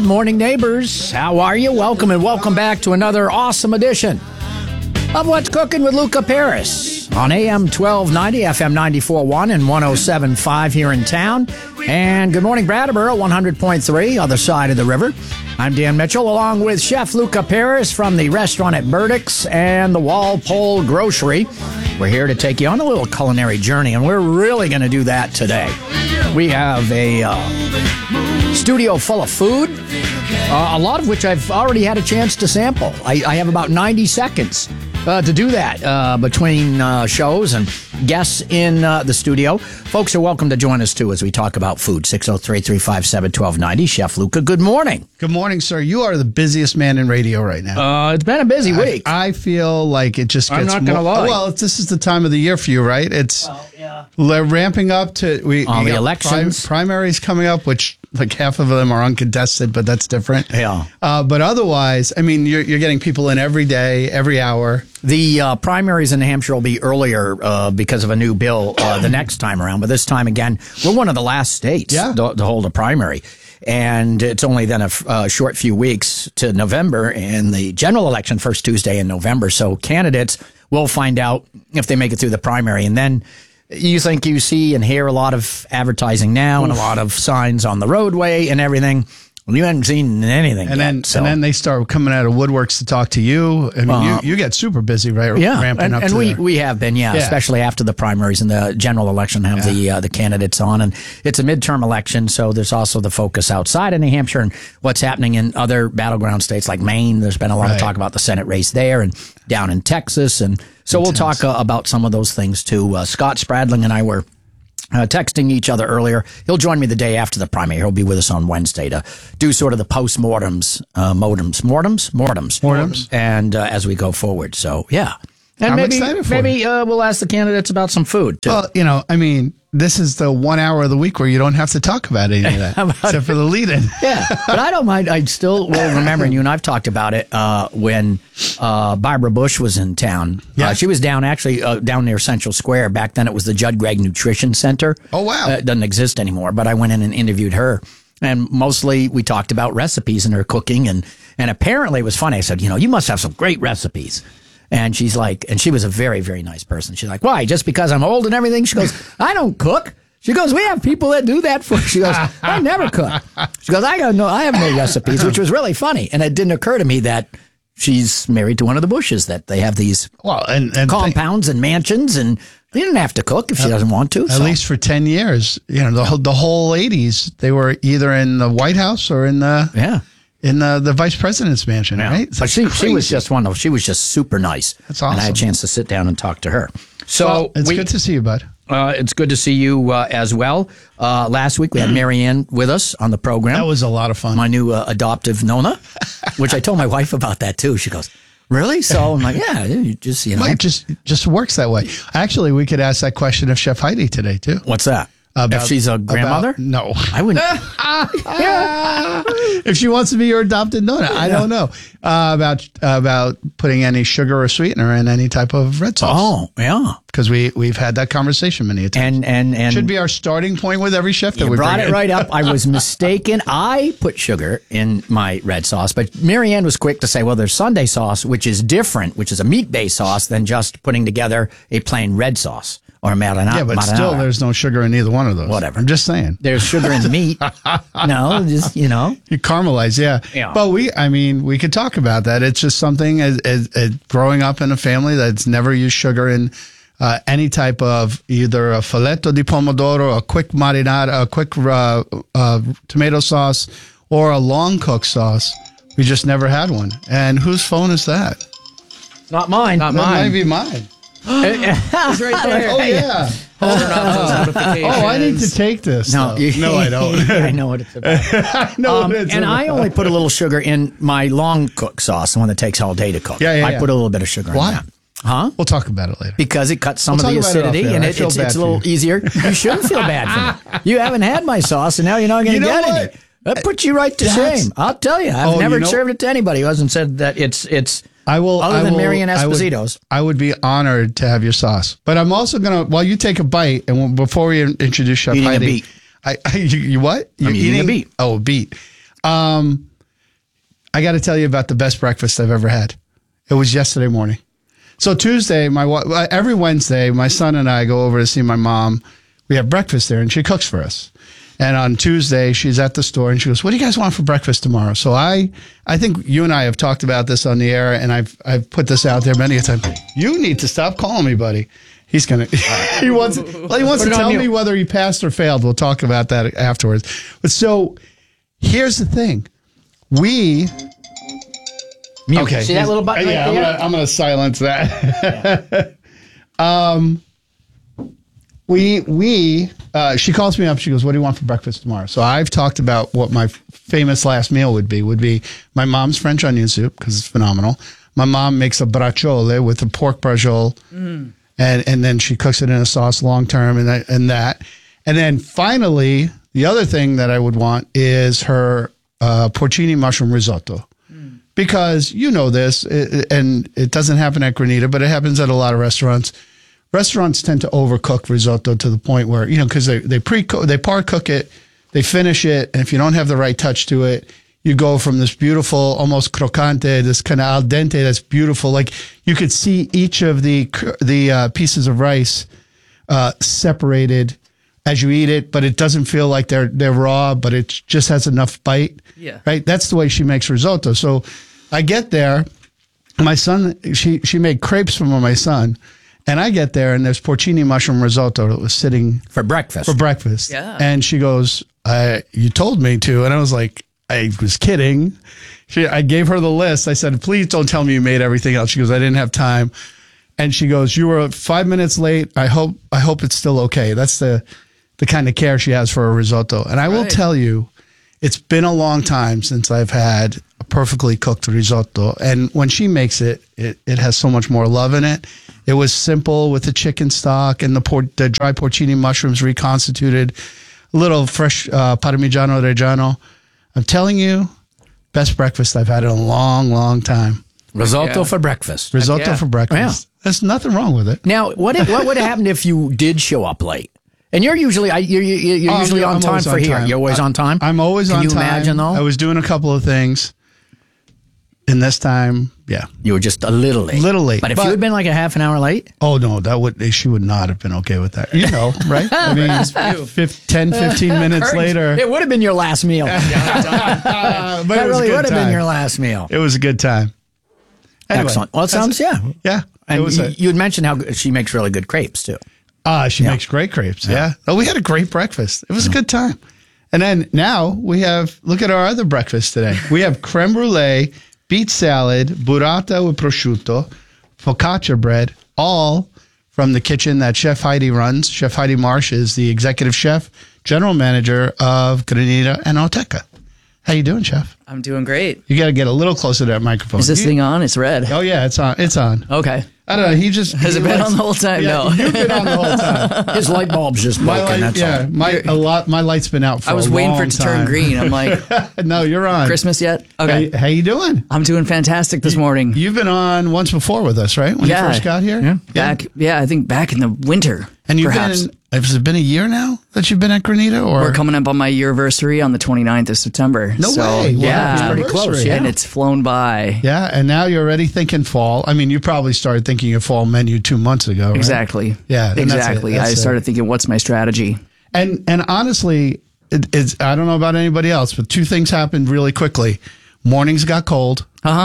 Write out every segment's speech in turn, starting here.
Good morning, neighbors. How are you? Welcome and welcome back to another awesome edition of What's Cooking with Luca Paris on AM 1290, FM 94.1 and 107.5 here in town. And good morning, Brattleboro, 100.3, other side of the river. I'm Dan Mitchell, along with Chef Luca Paris from the restaurant at Burdick's and the Walpole Grocery. We're here to take you on a little culinary journey, and we're really going to do that today. We have a studio full of food, a lot of which I've already had a chance to sample. I have about 90 seconds to do that between shows and guests in the studio. Folks are welcome to join us, too, as we talk about food. 603-357-1290. Chef Luca, good morning. Good morning, sir. You are the busiest man in radio right now. It's been a busy week. I feel like it just gets I'm not going to lie. Well, this is the time of the year for you, right? It's ramping up to... We the elections. Primaries coming up, which like half of them are uncontested, but that's different. Yeah. But otherwise, I mean, you're getting people in every day, every hour. The primaries in New Hampshire will be earlier because of a new bill the next time around. But this time, again, we're one of the last states to hold a primary. And it's only then a short few weeks to November and the general election, first Tuesday in November. So candidates will find out if they make it through the primary. And then you think you see and hear a lot of advertising now and a lot of signs on the roadway and everything. You haven't seen anything and yet. And then they start coming out of woodworks to talk to you. I mean, you get super busy, right? Yeah, ramping up and to we have been, especially after the primaries and the general election have the candidates on. And it's a midterm election, so there's also the focus outside of New Hampshire and what's happening in other battleground states like Maine. There's been a lot of talk about the Senate race there and down in Texas. And so we'll talk about some of those things, too. Scott Spradling and I were texting each other earlier. He'll join me the day after the primary. He'll be with us on Wednesday to do sort of the post-mortems, and as we go forward. So, yeah. And I'm maybe, excited for maybe we'll ask the candidates about some food, too. Well, I mean, this is the 1 hour of the week where you don't have to talk about any of that, except for the lead-in. Yeah, but I don't mind. I still will remember, and you and I've talked about it, when Barbara Bush was in town. Yeah. She was down near Central Square. Back then it was the Judd Gregg Nutrition Center. Oh, wow. It doesn't exist anymore, but I went in and interviewed her. And mostly we talked about recipes and her cooking. And apparently it was funny. I said, you must have some great recipes. And she's like, and she was a very, very nice person. She's like, why? Just because I'm old and everything? She goes, I don't cook. She goes, we have people that do that for us. She goes, I never cook. She goes, I have no recipes, which was really funny. And it didn't occur to me that she's married to one of the Bushes, that they have these and compounds and mansions, and they didn't have to cook if she doesn't want to. At least for 10 years, the whole 80s, they were either in the White House or in the vice president's mansion, right? But she was just she was just super nice. That's awesome. And I had a chance to sit down and talk to her. So it's good to see you, bud. It's good to see you as well. Last week we had Marianne with us on the program. That was a lot of fun. My new adoptive Nona, which I told my wife about that too. She goes, really? So I'm like, yeah, you just It just works that way. Actually, we could ask that question of Chef Heidi today too. What's that? If she's a grandmother? No. I wouldn't. If she wants to be your adopted Nona, I don't know. About putting any sugar or sweetener in any type of red sauce. Oh, yeah. Because we've had that conversation many times. And should be our starting point with every chef that we brought bring it in. right up. I was mistaken. I put sugar in my red sauce, but Marianne was quick to say, well, there's Sunday sauce, which is different, which is a meat-based sauce than just putting together a plain red sauce. Or marinara. Yeah, but still, there's no sugar in either one of those. Whatever. I'm just saying. There's sugar in meat. No, just, You caramelize, yeah. But we could talk about that. It's just something as growing up in a family that's never used sugar in any type of either a filetto di pomodoro, a quick marinara, a quick tomato sauce, or a long cooked sauce. We just never had one. And whose phone is that? Not mine. That might be mine. It's right there. Oh, yeah. Hold on those notifications. I need to take this. No, I don't. I know what it's about. I know what it's and about. I only put a little sugar in my long cook sauce, the one that takes all day to cook. I put a little bit of sugar in that. Huh? We'll talk about it later. Because it cuts some of the acidity, and it's a little easier. You shouldn't feel bad for me. You haven't had my sauce, and now you're not going to get any. That puts you right to shame. I'll tell you. I've never served it to anybody who hasn't said that it's other than Marianne Esposito's. I would be honored to have your sauce. But I'm also going to, while you take a bite, and before we introduce Chef Heidi. Eating a beet. You what? I'm eating a beet. Oh, a beet. I got to tell you about the best breakfast I've ever had. It was yesterday morning. So Tuesday, every Wednesday, my son and I go over to see my mom. We have breakfast there, and she cooks for us. And on Tuesday, she's at the store, and she goes, "What do you guys want for breakfast tomorrow?" So I think you and I have talked about this on the air, and I've put this out there many a time. You need to stop calling me, buddy. He's gonna. he wants to tell me whether he passed or failed. We'll talk about that afterwards. But so here's the thing: we. Mute. Okay. See that little button right there? I'm going to silence that. She calls me up. She goes, "What do you want for breakfast tomorrow?" So I've talked about what my famous last meal would be my mom's French onion soup, because it's phenomenal. My mom makes a braciole with a pork braciole, and then she cooks it in a sauce long term, and that. And then finally, the other thing that I would want is her porcini mushroom risotto. Because you know this, and it doesn't happen at Granita, but it happens at a lot of restaurants. Restaurants tend to overcook risotto to the point where, because they par cook it, they finish it, and if you don't have the right touch to it, you go from this beautiful, almost croccante, this kind of al dente that's beautiful. Like you could see each of the pieces of rice separated as you eat it, but it doesn't feel like they're raw, but it just has enough bite. Yeah. Right? That's the way she makes risotto. So I get there, my son, she made crepes for my son, and I get there and there's porcini mushroom risotto that was sitting for breakfast. Yeah. And she goes, "You told me to." And I was like, I was kidding. I gave her the list. I said, "Please don't tell me you made everything else." She goes, "I didn't have time." And she goes, "You were 5 minutes late. I hope it's still okay." That's the kind of care she has for a risotto. And I will tell you, it's been a long time since I've had a perfectly cooked risotto. And when she makes it has so much more love in it. It was simple with the chicken stock and the dry porcini mushrooms reconstituted, a little fresh Parmigiano Reggiano. I'm telling you, best breakfast I've had in a long, long time. Risotto for breakfast. Risotto for breakfast. Yeah. There's nothing wrong with it. Now, what would have happened if you did show up late? And you're usually usually on time for here. You're always on time? I'm always on time. Can you imagine, though? I was doing a couple of things. And this time, yeah. You were just a little late. But if you had been like a half an hour late? Oh, no, she would not have been okay with that. You know, right? I mean, 10, 15 minutes later. It would have been your last meal. That really would have been your last meal. It was a good time. Anyway, excellent. Well, it sounds, Yeah. And you had mentioned how she makes really good crepes, too. She makes great crepes, yeah. Oh, we had a great breakfast. It was a good time. And then now look at our other breakfast today. We have creme brulee, beet salad, burrata with prosciutto, focaccia bread, all from the kitchen that Chef Heidi runs. Chef Heidi Marsh is the executive chef, general manager of Granita and Oteca. How you doing, Chef? I'm doing great. You got to get a little closer to that microphone. Is this thing on? It's red. Oh, yeah, it's on. It's on. Okay. I don't know. Has it been on the whole time? Yeah, no. You've been on the whole time. His light bulb's just broken. My light's been out for a long time. I was waiting for it to turn green. I'm like, no, you're on. Christmas yet? Okay. How you doing? I'm doing fantastic this morning. You've been on once before with us, right? When you first got here? Yeah. I think back in the winter. And you've perhaps. Has it been a year now that you've been at Granita? Or we're coming up on my year-versary on the 29th of September. No way. Yeah. It's pretty close, And it's flown by. Yeah, and now you're already thinking fall. I mean, you probably started thinking your fall menu 2 months ago, right? Exactly. Yeah. Exactly. I started thinking, what's my strategy? And honestly, it's I don't know about anybody else, but two things happened really quickly. Mornings got cold.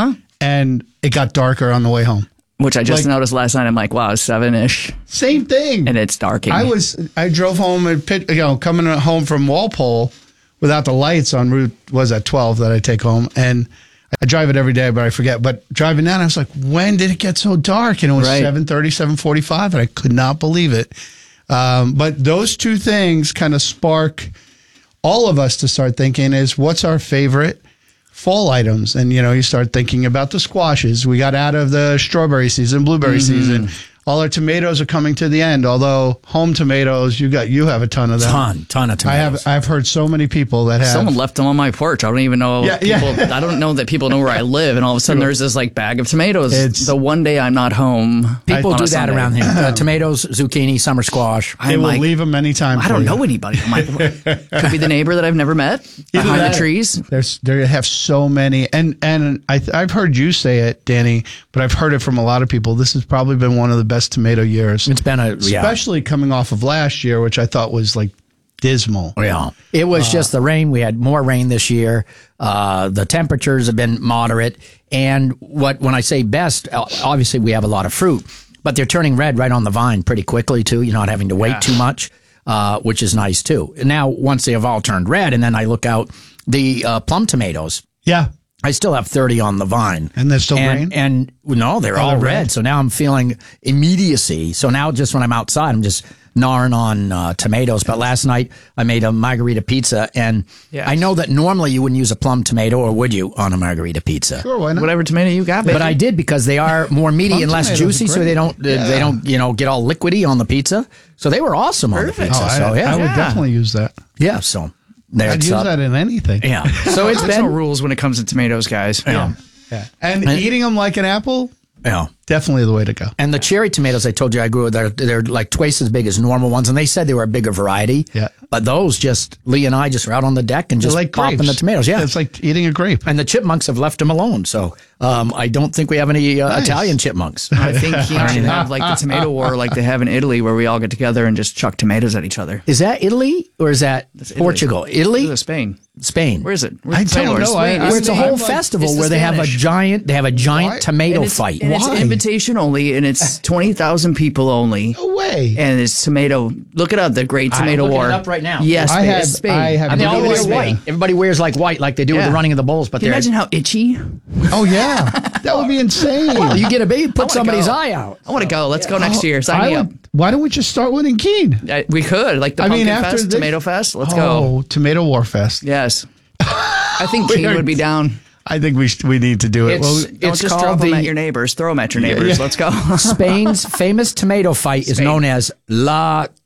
And it got darker on the way home. Which I just noticed last night. I'm like, wow, 7-ish. Same thing. And it's darking. I drove home and coming home from Walpole without the lights on Route 12 that I take home, and I drive it every day, but I forget. But driving down, I was like, when did it get so dark? And it was 7:30, 7:45, and I could not believe it. But those two things kind of spark all of us to start thinking is, what's our favorite fall items? And, you start thinking about the squashes. We got out of the strawberry season, blueberry season. all our tomatoes are coming to the end. Although home tomatoes, you have a ton of them. Ton of tomatoes. I've heard so many people that have. Someone left them on my porch. I don't even know. I don't know that people know where I live, and all of a sudden there's this like bag of tomatoes. It's the one day I'm not home. People do that around here. Tomatoes, zucchini, summer squash. They will leave them anytime. I don't know anybody. I'm like, could be the neighbor that I've never met behind the trees. They have so many, and I've heard you say it, Danny, but I've heard it from a lot of people. This has probably been one of the best tomato years. It's been especially coming off of last year, which I thought was like dismal. Yeah, it was just the rain. We had more rain this year. The temperatures have been moderate, and when I say best, obviously we have a lot of fruit, but they're turning red right on the vine pretty quickly too. You're not having to wait too much, which is nice too. And now once they have all turned red, and then I look out the plum tomatoes. Yeah. I still have 30 on the vine. And they're still green? And no, they're all red. So now I'm feeling immediacy. So now just when I'm outside, I'm just gnawing on tomatoes. But last night I made a margarita pizza, and I know that normally you wouldn't use a plum tomato, or would you, on a margarita pizza? Sure, why not? Whatever tomato you got, baby. But I did, because they are more meaty and less juicy, so they don't get all liquidy on the pizza. So they were awesome on the pizza. I would definitely use that. Yeah, so I'd use that in anything. Yeah. So there's no rules when it comes to tomatoes, guys. Yeah. And eating them like an apple, definitely the way to go. And the cherry tomatoes I told you I grew, they're like twice as big as normal ones, and they said they were a bigger variety. Yeah. But those Lee and I just were out on the deck and just like popping grapes. the tomatoes. Yeah. It's like eating a grape. And the chipmunks have left them alone. So I don't think we have any Italian chipmunks. I think he should have like the tomato war like they have in Italy, where we all get together and just chuck tomatoes at each other. Is that Italy or is that Portugal? Italy? Spain. Spain. Where is it? I don't know. Where it's a whole festival where they have a giant tomato fight. And it's invitation only, and it's 20,000 people only. No way. And it's tomato. Look it up. The Great Tomato War. I'm looking it up right now. Yes, Spain. And they all wear white. Everybody wears like white, like they do with the running of the bulls. But can you imagine how itchy? Oh yeah, that would be insane. You get a baby, put somebody's eye out. I want to go. Let's go next year. Sign me up. Why don't we just start one in Keene? We could, like the Pumpkin Fest, Tomato Fest. Let's go. Oh, Tomato War Fest. Yes. I think Keene would be down. I think we need to do it. Don't just throw them at your neighbors. Throw them at your neighbors. Let's go. Spain's famous tomato fight is known as La